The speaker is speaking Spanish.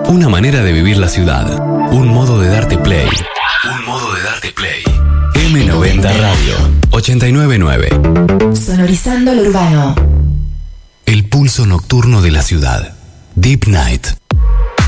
Una manera de vivir la ciudad. Un modo de darte play. Un modo de darte play. M90 Radio 899. Sonorizando lo urbano. El pulso nocturno de la ciudad. Deep Night.